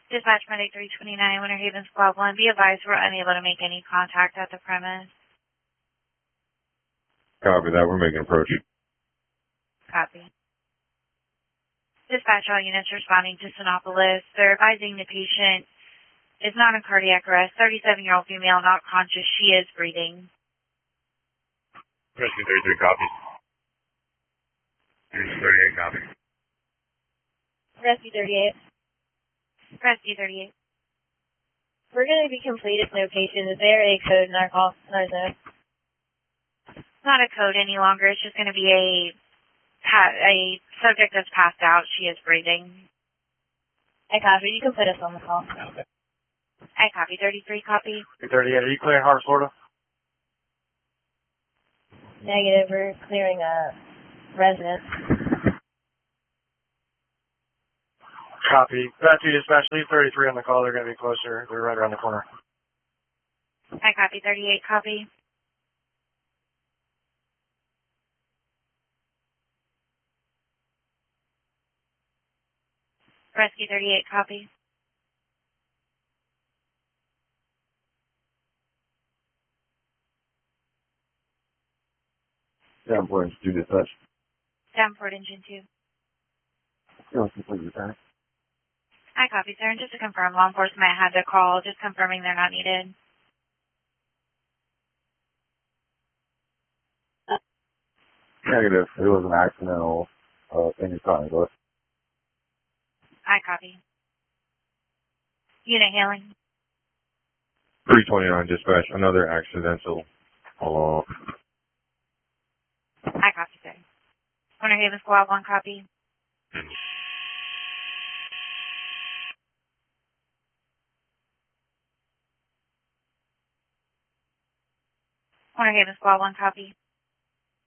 Dispatch Monday 329, Winter Haven Squad 1. Be advised we're unable to make any contact at the premise. Copy that. We're making approach. Copy. Dispatch all units responding to Sinopolis. They're advising the patient is not in cardiac arrest. 37-year-old female, not conscious. She is breathing. Rescue 33 copy. 38 copy. Rescue 38. Rescue 38. We're going to be complete if no patient. Is there a code in our call? No. It's not a code any longer. It's just going to be a subject that's passed out. She is breathing. I copy. You can put us on the call. Okay. I copy. 33 copy. 38. Are you clearing Harbor, Florida? Negative. We're clearing a residence. Copy. Back to you, dispatch. Leave 33 on the call. They're going to be closer. They're right around the corner. I copy. 38 copy. Rescue 38 copy. Downport Engine 2 dispatch. Downport Engine 2. Complete your pack. I copy, sir. And just to confirm, law enforcement had the call, just confirming they're not needed. Negative. It was an accidental thing starting to I copy. Unit hailing. 329 dispatch. Another accidental alarm. I copy, sir. Winter Haven Squad 1 copy. Winter Haven Squad 1 copy.